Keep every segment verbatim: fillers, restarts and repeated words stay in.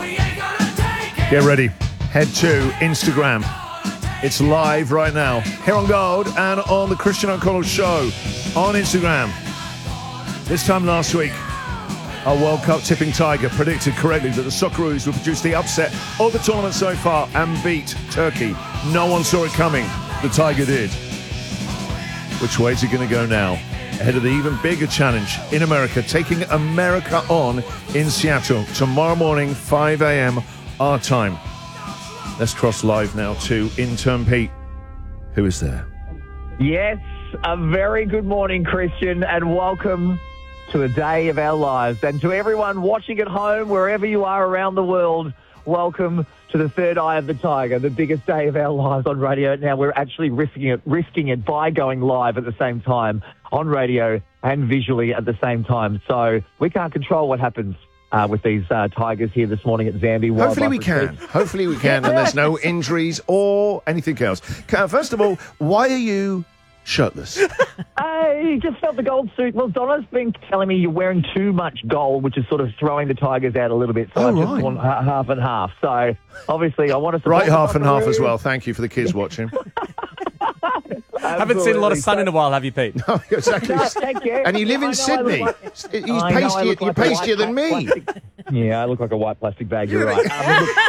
Get ready. Head to Instagram. It's live right now. Here on Gold and on the Christian O'Connell Show on Instagram. This time last week, our World Cup tipping tiger predicted correctly that the Socceroos would produce the upset of the tournament so far and beat Turkey. No one saw it coming. The Tiger did. Which way is it going to go now? Ahead of the even bigger challenge in America, taking America on in Seattle tomorrow morning, five a.m. our time. Let's cross live now to intern Pete. Who is there? Yes, a very good morning, Christian, and welcome to a day of our lives. And to everyone watching at home, wherever you are around the world, welcome to the third eye of the tiger, the biggest day of our lives on radio. Now we're actually risking it, risking it by going live at the same time on radio and visually at the same time. So we can't control what happens Uh, with these uh, tigers here this morning at Zambi. Hopefully we can. Retreat. Hopefully we can, and there's no injuries or anything else. First of all, why are you shirtless? I just felt the gold suit. Well, Donna's been telling me you're wearing too much gold, which is sort of throwing the tigers out a little bit. So Oh, I just right. want ha- half and half. So obviously I want to support Right, half the and half as Socceroos. well. Thank you for the kids watching. Haven't seen a lot of Absolutely. sun So- in a while, have you, Pete? No, exactly. No, thank you. And you live I in know I Sydney. look He's I know I pastier, look you're like a white pastier than me. plastic- Yeah, I look like a white plastic bag. You're right. Um, look-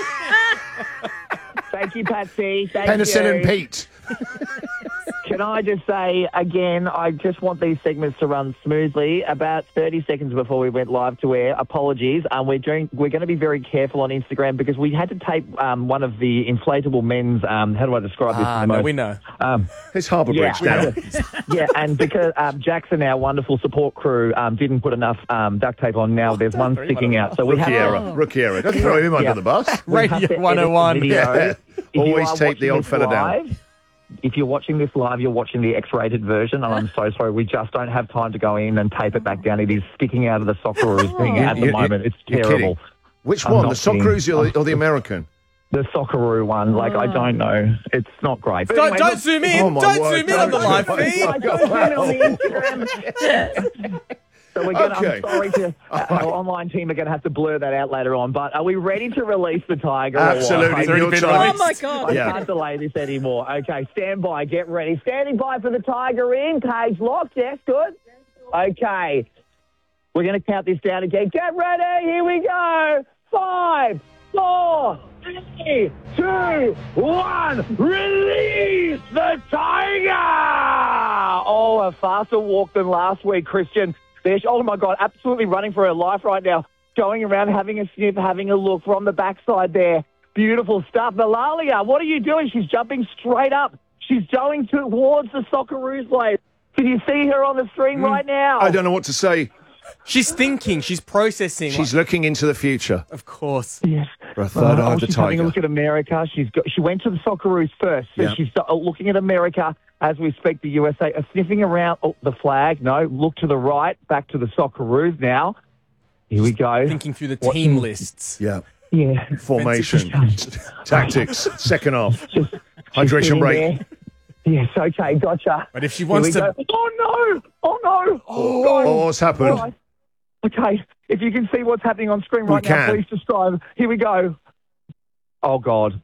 Thank you, Patsy. Thank Penicillin you. Pete. Can I just say, again, I just want these segments to run smoothly. About thirty seconds before we went live to air, apologies. Um, we're doing, we're going to be very careful on Instagram because we had to tape um, one of the inflatable men's, um, how do I describe this? Ah, the no, most? we know. Um, It's Harbour yeah, Bridge down. yeah, and because um, Jackson, our wonderful support crew, um, didn't put enough um, duct tape on, now there's one sticking out. So we Rookie have error. Rookie error. Don't throw him under Yeah. the bus. we have to Radio edit one oh one. the video. Yeah. If you Always are tape the watching old this fella down. live, If you're watching this live, you're watching the X-rated version, and I'm so sorry. We just don't have time to go in and tape it back down. It is sticking out of the Socceroos thing at the You- you- moment. It's you're terrible. kidding. Which I'm one? The not kidding. Socceroos or the, or the American? The Socceroo one, like, I don't know. It's not great. But Don't, anyway, don't look- zoom in. Oh, my don't word. zoom in on the live Don't- feed. I got one on the Instagram. So we're gonna, Okay. I'm sorry to uh, our online team are going to have to blur that out later on. But are we ready to release the tiger? or what? Absolutely. It's already Your been time. released. Oh, my I God. Yeah. can't delay this anymore. Okay, stand by. Get ready. Standing by for the tiger in. Cage locked. Yes, good. Okay. We're going to count this down again. Get ready. Here we go. Five, four, three, two, one. Release the tiger. Oh, a faster walk than last week, Christian. There, oh, my God, absolutely running for her life right now. Going around, having a sniff, having a look from the backside there. Beautiful stuff. Malalia, what are you doing? She's jumping straight up. She's going towards the Socceroos place. Can you see her on the screen right now? I don't know what to say. She's thinking. She's processing. She's looking into the future Of course. Yes. for a third eye Oh, of the she's having a tiger. look at America. She's got, she went to the Socceroos first. So Yeah. she's uh, looking at America as we speak. The U S A are sniffing around oh, the flag. No, look to the right. Back to the Socceroos now. Here we go. Thinking through the What- team lists. Yeah. Yeah. Formation, tactics, second half, Just hydration sitting break. there. Yes, okay, gotcha. But if she Here wants we to... go. Oh, no! Oh, no! Oh, God. what's happened? Right. Okay, if you can see what's happening on screen We right now, can. please describe. Here we go. Oh, God.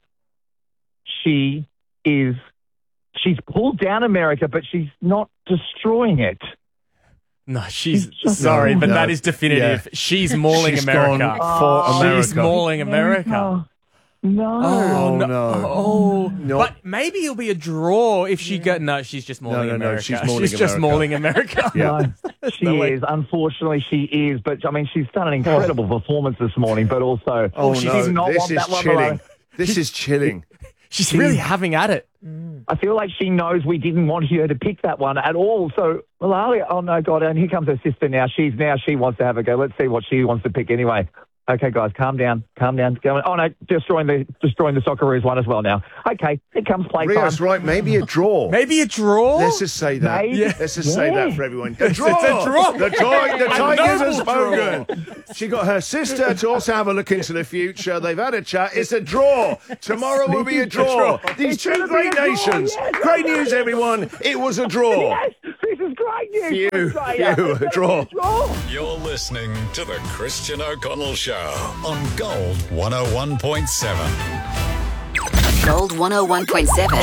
She is... She's pulled down America, but she's not destroying it. No, she's... It's just- Sorry, but No. that is definitive. She's mauling She's America. gone Oh, for America. She's mauling America. No. No. Oh, no. Oh, No. but maybe it'll be a draw if she get. No, she's just mauling no, no, America. she's mauling just America. mauling America. Yeah. No, she No way. is. Unfortunately, she is. But, I mean, she's done an incredible performance this morning, but also... Oh, she no. did not This want is that one chilling. alone. This is chilling. She's really having at it. I feel like she knows we didn't want her to pick that one at all. So, Malalia, oh, no, God, and here comes her sister now. She's now, she wants to have a go. Let's see what she wants to pick anyway. Okay, guys, calm down, calm down. Go on. Oh, no, destroying the destroying the Socceroos one as well now. Okay, it comes playtime. Rios, right, maybe a draw. Maybe a draw. Let's just say that. Maybe. Yeah. Let's just say Yeah. that for everyone. A draw. It's a draw. The, toy, the A Tigers have noble spoken. She got her sister to also have a look into the future. They've had a chat. It's a draw. Tomorrow will be a draw. These It's two gonna be great a draw, nations. yes. Great news, everyone. It was a draw. Yes, this is great you. Phew, Australia. phew, It's gonna draw. be a draw. You're listening to the Christian O'Connell Show on Gold one oh one point seven. Gold one oh one point seven.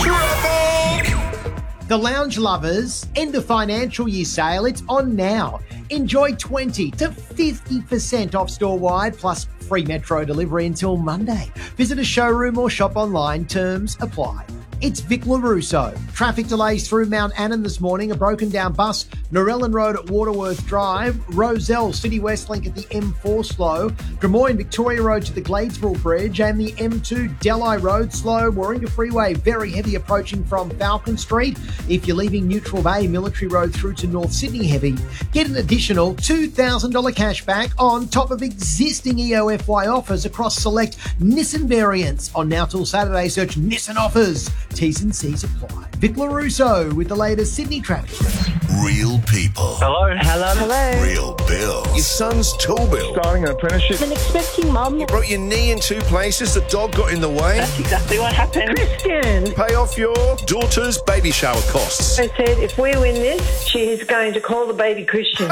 The Lounge Lovers end of financial year sale. It's on now. Enjoy twenty to fifty percent off store-wide plus free metro delivery until Monday. Visit a showroom or shop online. Terms apply. It's Vic LaRusso. Traffic delays through Mount Annan this morning. A broken down bus. Norellan Road at Waterworth Drive. Roselle City West Link at the M four slow. Drummoyne Victoria Road to the Gladesville Bridge. And the M two Delhi Road slow. Warringah Freeway very heavy approaching from Falcon Street. If you're leaving Neutral Bay Military Road through to North Sydney heavy, get an additional two thousand dollars cash back on top of existing E O F Y offers across select Nissan variants. On now till Saturday, search Nissan offers. T's and C's apply. Vic LaRusso with the latest Sydney traffic. Real people. Hello. Hello. Hello. Real bills. Your son's tool bill. Starting an apprenticeship. An expecting mum. You broke your knee in two places. The dog got in the way. That's exactly what happened. Christian. Pay off your daughter's baby shower costs. I said, if we win this, she is going to call the baby Christian.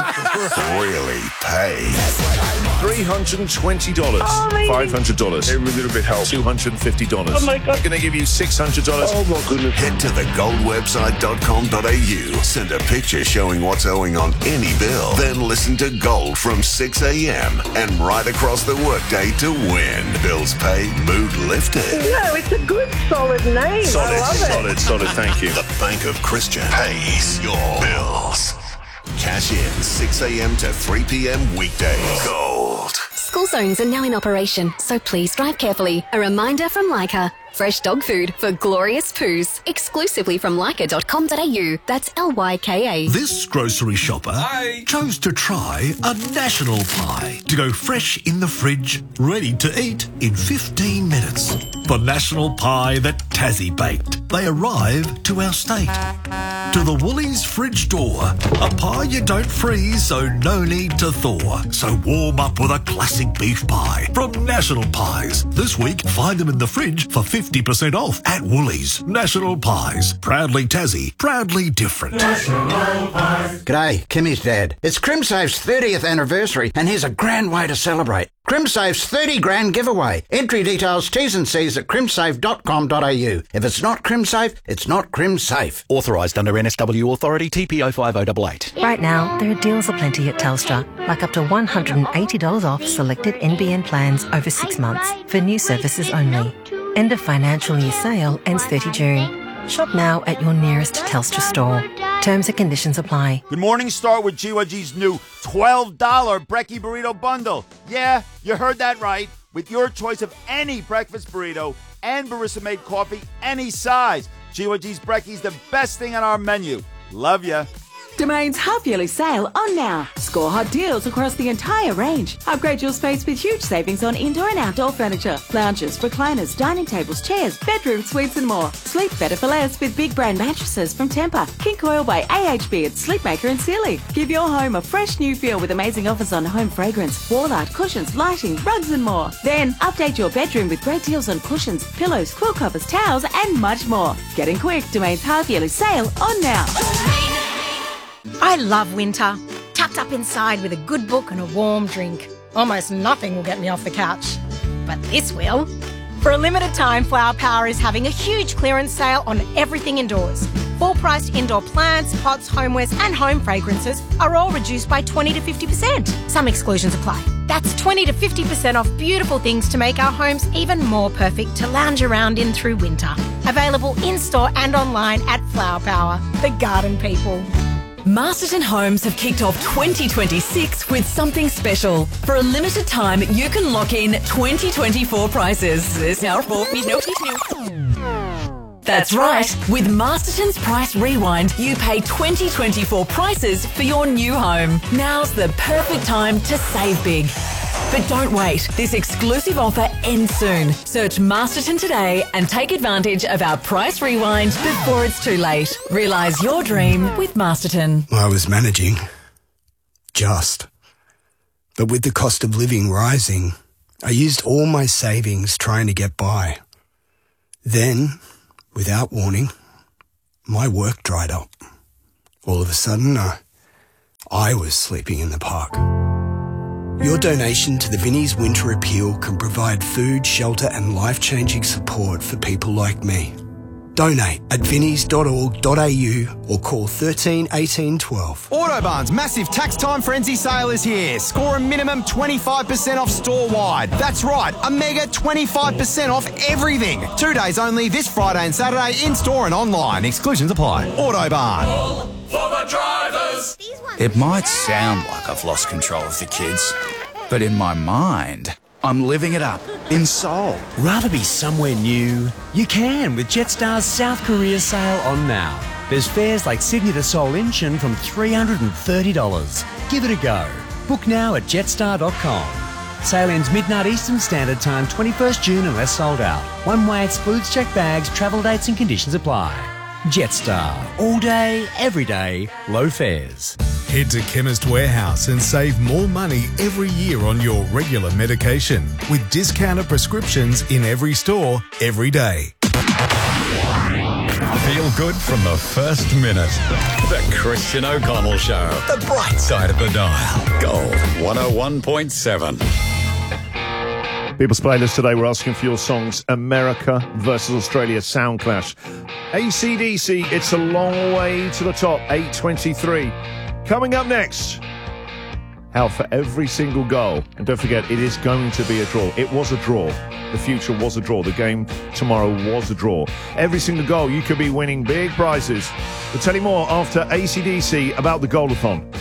Really pay. three hundred twenty dollars. Oh, amazing. five hundred dollars. Every little bit helps. two hundred fifty dollars. Oh, my God. We're going to give you six hundred dollars. Oh, my goodness. Head to the gold website dot com dot a u. Send a picture showing what's owing on any bill. Then listen to Gold from six a.m. and right across the workday to win. Bills paid, mood lifted. No, it's a good, solid name. Solid, I love it. solid, solid. Thank you. The Bank of Christian pays your bills. Cash in six a.m. to three p.m. weekdays. Gold. School zones are now in operation, so please drive carefully. A reminder from Leica. Fresh dog food for glorious poos. Exclusively from leica dot com dot a u. That's L Y K A. This grocery shopper chose to try a national pie to go fresh in the fridge, ready to eat in fifteen minutes. The national pie that Tassie baked. They arrive to our state. To the Woolies fridge door. A pie you don't freeze, so no need to thaw. So warm up with a classic beef pie from National Pies. This week, find them in the fridge for fifty percent off at Woolies. National Pies. Proudly Tassie. Proudly different. G'day, Kimmy's dad. It's CrimSafe's thirtieth anniversary, and here's a grand way to celebrate. CrimSafe's thirty grand giveaway. Entry details, T's and C's at crimsafe dot com dot a u. If it's not CrimSafe, it's not CrimSafe. Authorised under N S W Authority T P O five oh eight eight. Right now, there are deals aplenty at Telstra, like up to one hundred eighty dollars off selected N B N plans over six months for new services only. End of financial year sale ends thirtieth June. Shop now at your nearest Telstra store. Terms and conditions apply. Good morning, start with G Y G's new twelve dollars Brekkie Burrito Bundle. Yeah, you heard that right. With your choice of any breakfast burrito and barista-made coffee, any size. G Y G's Brekkie's the best thing on our menu. Love ya. Domain's half-yearly sale on now. Score hot deals across the entire range. Upgrade your space with huge savings on indoor and outdoor furniture, lounges, recliners, dining tables, chairs, bedroom suites and more. Sleep better for less with big brand mattresses from Tempur, King Coil by A H B, Sleepmaker and Sealy. Give your home a fresh new feel with amazing offers on home fragrance, wall art, cushions, lighting, rugs and more. Then update your bedroom with great deals on cushions, pillows, quilt covers, towels and much more. Getting quick, Domain's half-yearly sale on now. I love winter. Tucked up inside with a good book and a warm drink. Almost nothing will get me off the couch. But this will. For a limited time, Flower Power is having a huge clearance sale on everything indoors. Full-priced indoor plants, pots, homewares and home fragrances are all reduced by twenty to fifty percent. Some exclusions apply. That's twenty to fifty percent off beautiful things to make our homes even more perfect to lounge around in through winter. Available in-store and online at Flower Power, the garden people. Masterton Homes have kicked off twenty twenty-six with something special. For a limited time, you can lock in twenty twenty-four prices. There's now That's right. With Masterton's Price Rewind, you pay twenty twenty-four prices for your new home. Now's the perfect time to save big. But don't wait. This exclusive offer ends soon. Search Masterton today and take advantage of our Price Rewind before it's too late. Realise your dream with Masterton. I was managing. Just. But with the cost of living rising, I used all my savings trying to get by. Then, without warning, my work dried up. All of a sudden, I, I was sleeping in the park. Your donation to the Vinnie's Winter Appeal can provide food, shelter and life-changing support for people like me. Donate at vinnies dot org dot a u or call thirteen eighteen twelve. Autobarn's massive tax time frenzy sale is here. Score a minimum twenty-five percent off store-wide. That's right, a mega twenty-five percent off everything. Two days only this Friday and Saturday in-store and online. Exclusions apply. Autobarn. For the drivers. It might sound like I've lost control of the kids, but in my mind, I'm living it up in Seoul. Rather be somewhere new? You can with Jetstar's South Korea sale on now. There's fares like Sydney to Seoul Incheon from three hundred thirty dollars. Give it a go. Book now at jetstar dot com. Sale ends midnight Eastern Standard Time, twenty-first June unless sold out. One way excludes checked bags, travel dates and conditions apply. Jetstar. All day, every day, low fares. Head to Chemist Warehouse and save more money every year on your regular medication with discounted prescriptions in every store, every day. Feel good from the first minute. The Christian O'Connell Show. The bright side of the dial. Gold one oh one point seven. People's Playlist today, we're asking for your songs. America versus Australia sound clash. A C D C, It's a Long Way to the Top, eight twenty-three. Coming up next, how for every single goal, and don't forget, it is going to be a draw. It was a draw. The future was a draw. The game tomorrow was a draw. Every single goal, you could be winning big prizes. We'll tell you more after A C D C about the Goalathon.